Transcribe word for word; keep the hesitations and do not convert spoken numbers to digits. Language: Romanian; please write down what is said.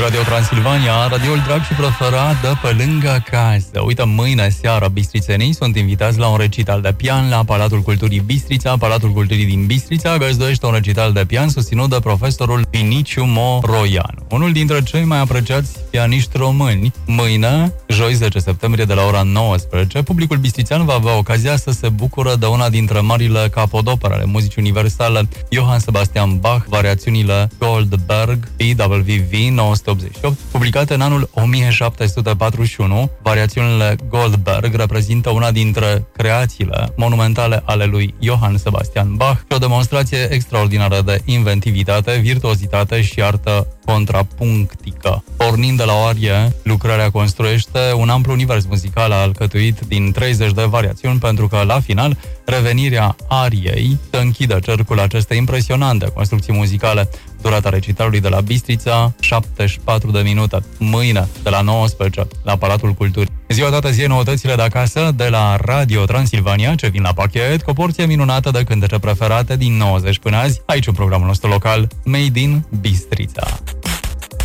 Radio Transilvania, radioul drag și preferat de pe lângă casă. Uite, mâine seara bistrițenii sunt invitați la un recital de pian la Palatul Culturii Bistrița. Palatul Culturii din Bistrița găzduiește un recital de pian susținut de profesorul Viniciu Moroianu, unul dintre cei mai apreciați pianiști români. Mâine, joi zece septembrie, de la ora nouăsprezece, publicul bistrițean va avea ocazia să se bucură de una dintre marile capodopere ale muzicii universale, Johann Sebastian Bach, variațiunile Goldberg P W V nouă sute optzeci și opt, publicate în anul o mie șapte sute patruzeci și unu. Variațiunile Goldberg reprezintă una dintre creațiile monumentale ale lui Johann Sebastian Bach și o demonstrație extraordinară de inventivitate, virtuozitate și artă contrapunctică. Pornind de la o arie, lucrarea construiește un amplu univers muzical alcătuit din treizeci de variațiuni, pentru că la final revenirea ariei să închidă cercul acestei impresionante construcții muzicale. Durata recitalului de la Bistrița, șaptezeci și patru de minute. Mâine, de la nouăsprezece, la Palatul Culturii. Ziua dată zi, noutățile de acasă de la Radio Transilvania, ce vin la pachet, cu o porție minunată de cântece preferate din nouăzeci până azi, aici în programul nostru local, Made in Bistrița.